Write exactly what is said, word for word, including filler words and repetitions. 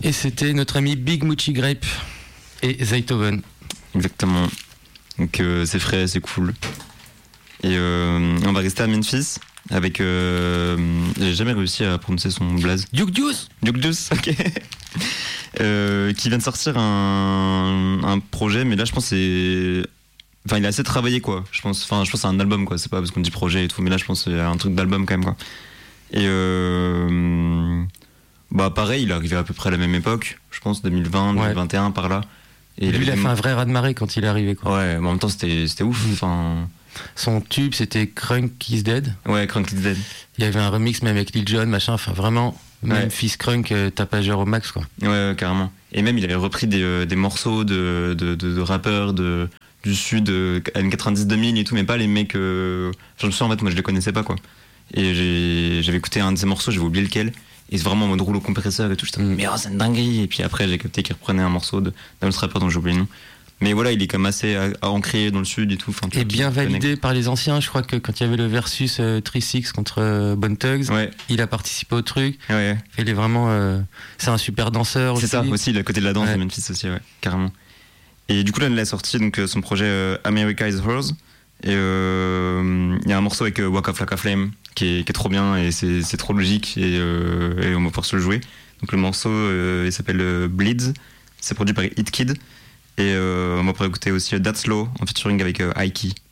Et c'était notre ami Big Mochi Grape et Zaytoven. Exactement. Donc euh, c'est frais, c'est cool. Et euh, on va rester à Memphis avec. Euh, j'ai jamais réussi à prononcer son blaze. Duke Juice. Duke Juice, ok. euh, qui vient de sortir un, un projet, mais là je pense que c'est. Enfin, il a assez travaillé quoi. Je pense. Enfin, je pense que c'est un album quoi. C'est pas parce qu'on dit projet et tout, mais là je pense que c'est un truc d'album quand même quoi. Et euh, bah pareil, il est arrivé à peu près à la même époque, je pense deux mille vingt, deux mille vingt et un par là. Et lui, il a fait un vrai raz-de-marée quand il est arrivé quoi. Ouais, mais en même temps c'était c'était ouf. Enfin. Son tube, c'était Crunk is Dead. Ouais, Crunk is Dead. Il y avait un remix même avec Lil Jon, machin. Enfin, vraiment, même Fils Crunk, euh, tapageur au max, quoi. Ouais, ouais, carrément. Et même, il avait repris des, euh, des morceaux de, de, de, de rappeurs de, du sud, euh, années quatre-vingt-dix deux mille et tout, mais pas les mecs. Euh... Enfin, je me souviens, en fait, moi, je les connaissais pas, quoi. Et j'ai, j'avais écouté un de ces morceaux, j'avais oublié lequel. Et c'est vraiment en mode rouleau compresseur et tout. J'étais, mais oh, c'est une dinguerie. Et puis après, j'ai capté qu'il reprenait un morceau de, d'un autre rappeur dont j'ai oublié le nom. Mais voilà, il est quand même assez ancré dans le sud et tout. Enfin, et bien validé connecte. Par les anciens. Je crois que quand il y avait le versus euh, trois six contre euh, Bone Thugs, ouais. Il a participé au truc. Ouais. Il est vraiment. Euh, c'est un super danseur. C'est aussi. ça aussi, il est à côté de la danse ouais. de Memphis aussi, ouais, carrément. Et du coup, là, il a sorti donc, son projet euh, America is Hers. Et il euh, y a un morceau avec euh, Walk Off Like a Flame qui est, qui est trop bien et c'est, c'est trop logique et, euh, et on va pouvoir se le jouer. Donc le morceau, euh, il s'appelle euh, Bleeds. C'est produit par Hit Kid. Et euh, on va pouvoir écouter aussi That's Low en featuring avec euh, Aiki.